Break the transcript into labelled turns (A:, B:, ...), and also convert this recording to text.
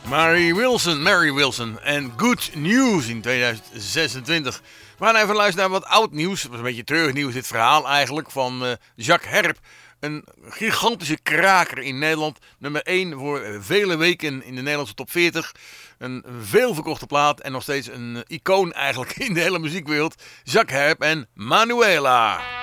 A: Mary Wilson en Good News in 2026. We gaan even luisteren naar wat oud nieuws. Het was een beetje treurig nieuws, dit verhaal eigenlijk, van Jacques Herp. Een gigantische kraker in Nederland. Nummer 1 voor vele weken in de Nederlandse top 40. Een veelverkochte plaat en nog steeds een icoon eigenlijk in de hele muziekwereld. Jacques Herp en Manuela.